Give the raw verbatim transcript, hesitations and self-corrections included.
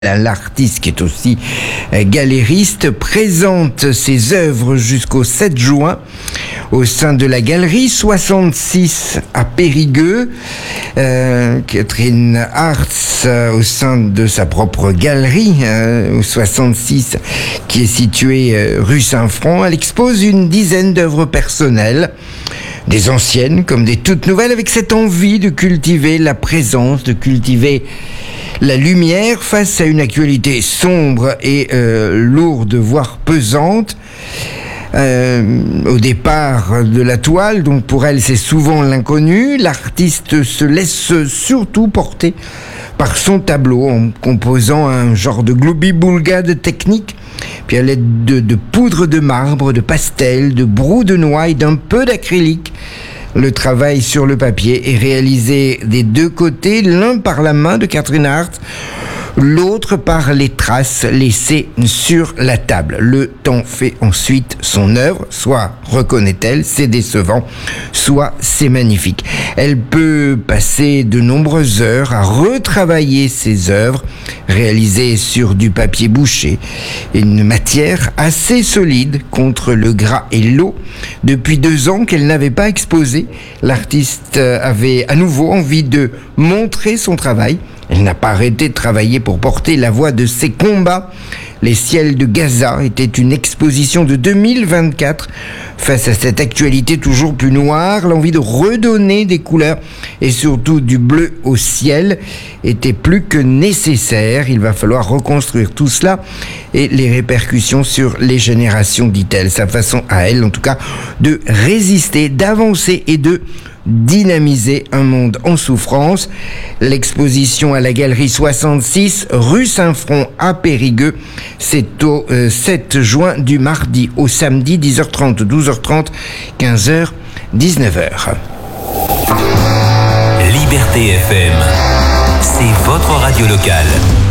L'artiste, qui est aussi galériste, présente ses œuvres jusqu'au sept juin au sein de la galerie soixante-six à Périgueux. Euh, Catherine Hartz, euh, au sein de sa propre galerie, euh, au soixante-six, qui est située euh, rue Saint-Front, elle expose une dizaine d'œuvres personnelles, des anciennes comme des toutes nouvelles, avec cette envie de cultiver la présence, de cultiver la lumière face à une actualité sombre et euh, lourde, voire pesante. Euh, au départ de la toile, donc pour elle c'est souvent l'inconnu, l'artiste se laisse surtout porter par son tableau en composant un genre de globi-boulga technique, puis à l'aide de, de poudre de marbre, de pastel, de brou de noix et d'un peu d'acrylique. Le travail sur le papier est réalisé des deux côtés, l'un par la main de Catherine Hartz, l'autre par les traces laissées sur la table. Le temps fait ensuite son œuvre, soit reconnaît-elle, c'est décevant, soit c'est magnifique. Elle peut passer de nombreuses heures à retravailler ses œuvres, réalisées sur du papier bouché, une matière assez solide contre le gras et l'eau. Depuis deux ans qu'elle n'avait pas exposé, l'artiste avait à nouveau envie de montrer son travail. Elle n'a pas arrêté de travailler pour porter la voix de ses combats. Les ciels de Gaza était une exposition de deux mille vingt-quatre. Face à cette actualité toujours plus noire, l'envie de redonner des couleurs et surtout du bleu au ciel était plus que nécessaire. Il va falloir reconstruire tout cela et les répercussions sur les générations, dit-elle. Sa façon à elle, en tout cas, de résister, d'avancer et de dynamiser un monde en souffrance. L'exposition à la galerie soixante-six, rue Saint-Front à Périgueux, c'est au euh, sept juin, du mardi au samedi, dix heures trente, douze heures trente, quinze heures, dix-neuf heures. Liberté F M, c'est votre radio locale.